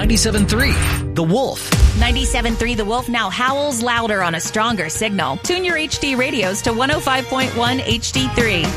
97.3 The Wolf. 97.3 The Wolf now howls louder on a stronger signal. Tune your HD radios to 105.1 HD3.